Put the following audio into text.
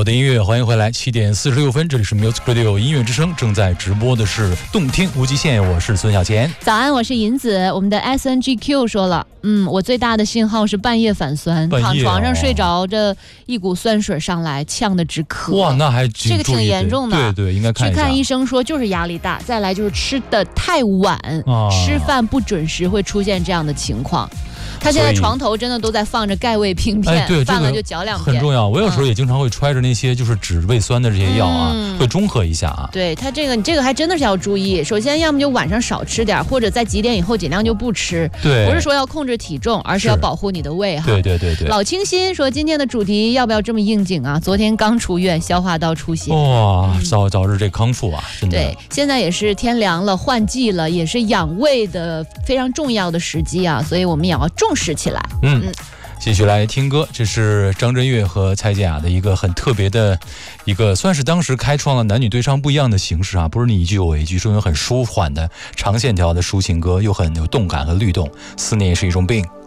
的音乐，欢迎回来，7点46分，这里是 Music Radio 音乐之声，正在直播的是动听无极限，我是孙小钱。 早安，我是银子。我们的 SNGQ 说了，我最大的信号是半夜反酸，躺床上睡着，这一股酸水上来，呛得直咳。 哇，那还这个挺严重的。 对，应该看一下。 去看医生说就是压力大，再来就是吃的太晚，吃饭不准时会出现这样的情况。他现在床头真的都在放着钙胃平片， 对， 饭了就嚼2片， 很重要。我有时候也经常会揣着那些就是止胃酸的这些药啊，会中和一下啊。 对，他你这个还真的是要注意。首先，要么就晚上少吃点，或者在几点以后尽量就不吃。 对， 不是说要控制体重，而是要保护你的胃哈。 对。 老清新说，今天的主题要不要这么应景啊？昨天刚出院，消化道出血。 哇，早日这康复啊，真的。 对，现在也是天凉了，换季了，也是养胃的非常重要的时机啊，所以我们也要重视起来。 继续来听歌，这是张震岳和蔡健雅的一个很特别的一个，算是当时开创了男女对唱不一样的形式啊，不是你一句我一句，是很舒缓的长线条的抒情歌，又很有动感和律动。思念也是一种病。